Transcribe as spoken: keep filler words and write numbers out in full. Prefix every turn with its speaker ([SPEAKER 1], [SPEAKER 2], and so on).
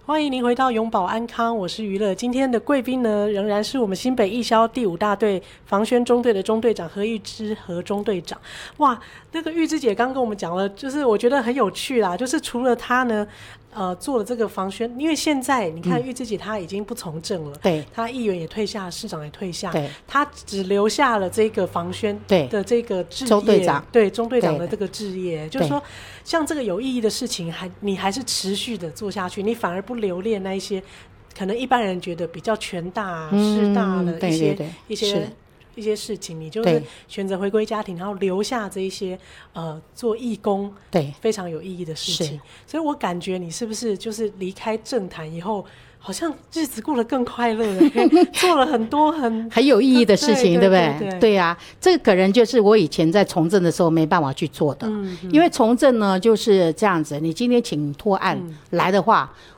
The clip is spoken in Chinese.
[SPEAKER 1] 欢迎您回到永保安康，我是娱乐。今天的贵宾呢，仍然是我们新北义消第五大队防宣中队的中队长何玉芝何中队长。哇，那个玉芝姐刚跟我们讲了，就是我觉得很有趣啦，就是除了她呢。呃，做了这个防宣，因为现在你看玉芝姐她已经不从政了，对、嗯，她议员也退下，市长也退下，对，她只留下了这个防宣的这个志业，中队长，对，中队长的这个志业，就是说，像这个有意义的事情还，还你还是持续的做下去，你反而不留恋那一些可能一般人觉得比较权大势、嗯、大的一些、嗯、对对对一些。一些事情，你就是选择回归家庭，然后留下这一些呃做义工，对，非常有意义的事情。所以我感觉你是不是就是离开政坛以后，好像日子过得更快乐了，做了很多很
[SPEAKER 2] 很有意义的事情，对不对？对, 对, 对啊，这可能就是我以前在从政的时候没办法去做的，嗯嗯、因为从政呢就是这样子，你今天请托案、嗯、来的话。